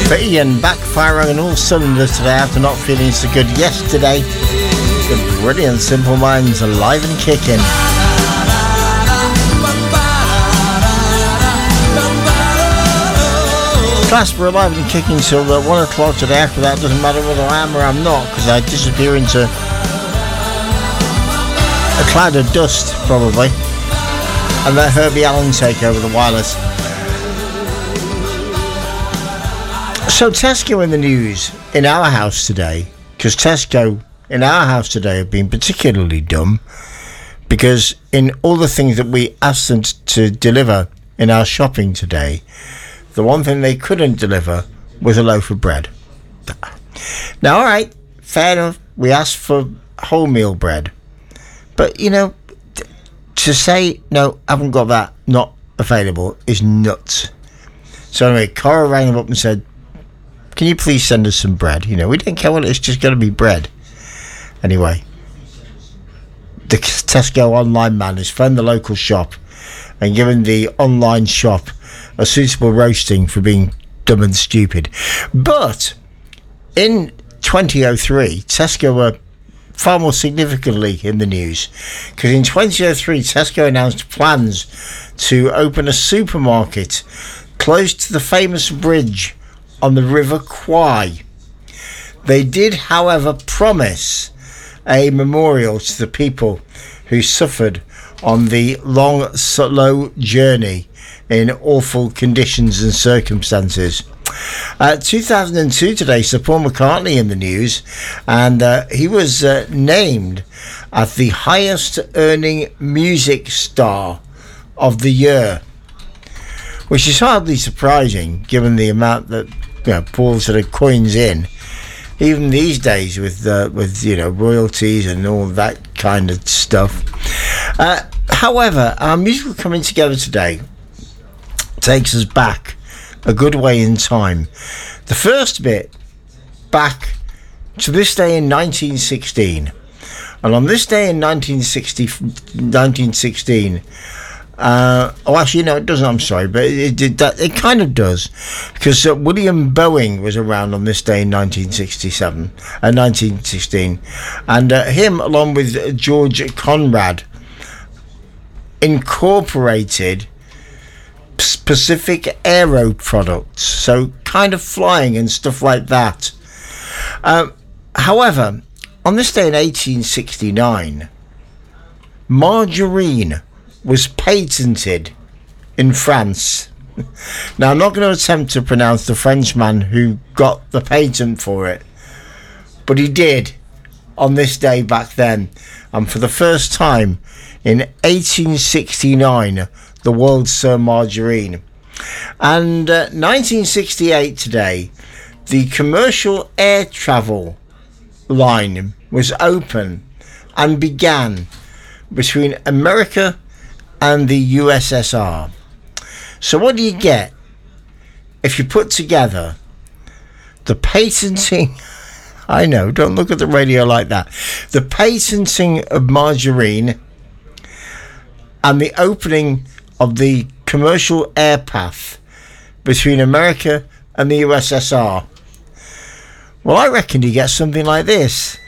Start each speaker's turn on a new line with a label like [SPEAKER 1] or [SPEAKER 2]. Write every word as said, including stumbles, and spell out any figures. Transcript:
[SPEAKER 1] For Ian, backfiring on all cylinders today after not feeling so good yesterday. The brilliant Simple Minds alive and kicking. Clasper alive and kicking till uh, one o'clock today. After that, doesn't matter whether I am or I'm not, because I disappear into a cloud of dust, probably, and let Herbie Allen take over the wireless. So Tesco in the news in our house today, because Tesco in our house today have been particularly dumb, because in all the things that we asked them to deliver in our shopping today, the one thing they couldn't deliver was a loaf of bread. Now, all right, fair enough, we asked for wholemeal bread, but you know, to say no, haven't got that, not available, is nuts. So anyway, Cora rang them up and said, can you please send us some bread? You know, we don't care what it is, just got to be bread. Anyway, the Tesco online man has phoned the local shop and given the online shop a suitable roasting for being dumb and stupid. But in twenty oh three, Tesco were far more significantly in the news, because in twenty oh three, Tesco announced plans to open a supermarket close to the famous bridge on the River Kwai. They did, however, promise a memorial to the people who suffered on the long, slow journey in awful conditions and circumstances. Uh, two thousand two today, Sir Paul McCartney in the news, and uh, he was uh, named as the highest earning music star of the year, which is hardly surprising given the amount that, you know, Paul sort of coins in, even these days with uh, with you know royalties and all that kind of stuff. Uh, however, our musical coming together today takes us back a good way in time. The first bit back to this day in nineteen sixteen, and on this day in nineteen sixty, nineteen sixteen. Uh, oh, actually, no, it doesn't. I'm sorry, but it it, it, it kind of does, because uh, William Boeing was around on this day in nineteen sixty-seven, uh, nineteen sixteen, and uh, him, along with George Conrad, incorporated Pacific Aero products, so kind of flying and stuff like that. Uh, however, on this day in eighteen sixty-nine, margarine was patented in France. Now, I'm not going to attempt to pronounce the Frenchman who got the patent for it, but he did on this day back then. And for the first time in eighteen sixty-nine, the world saw margarine. And uh, nineteen sixty-eight today, the commercial air travel line was open and began between America and the U S S R. So what do you get if you put together the patenting, I know, don't look at the radio like that, the patenting of margarine and the opening of the commercial air path between America and the U S S R? Well, I reckon you get something like this.